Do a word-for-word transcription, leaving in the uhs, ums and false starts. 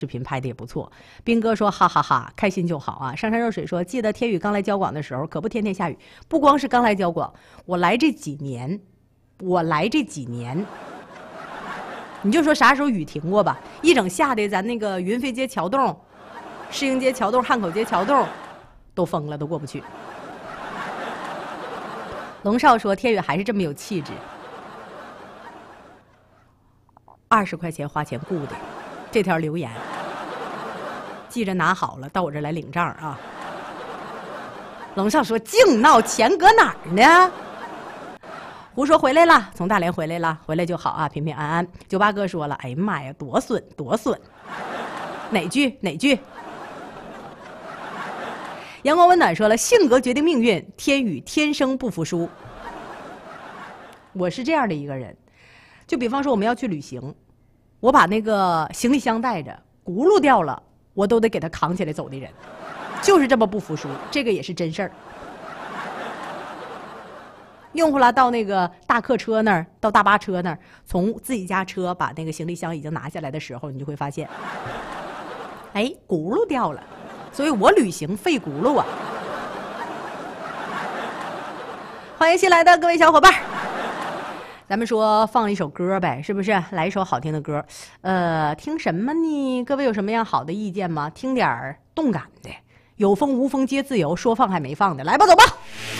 视频拍的也不错。斌哥说哈哈哈，开心就好啊。上山热水说，记得天宇刚来交广的时候，可不天天下雨。不光是刚来交广，我来这几年，我来这几年，你就说啥时候雨停过吧？一整下的咱那个云飞街桥洞、世英街桥洞、汉口街桥洞都封了，都过不去。龙少说，天宇还是这么有气质。二十块钱花钱雇的，这条留言记着拿好了，到我这来领账啊。龙少说，净闹，钱搁哪儿呢？胡说回来了，从大连回来了，回来就好啊，平平安安。九八哥说了，哎呀妈呀，多损多损，哪句哪句？阳光温暖说了，性格决定命运，天宇天生不服输。我是这样的一个人，就比方说我们要去旅行，我把那个行李箱带着，轱辘掉了，我都得给他扛起来走的人，就是这么不服输，这个也是真事儿。用户啦，到那个大客车那儿，到大巴车那儿，从自己家车把那个行李箱已经拿下来的时候，你就会发现，哎，轱辘掉了，所以我旅行费轱辘啊。欢迎新来的各位小伙伴。咱们说放一首歌呗，是不是？来一首好听的歌，呃，听什么呢？各位有什么样好的意见吗？听点儿动感的，有风无风皆自由，说放还没放的，来吧，走吧。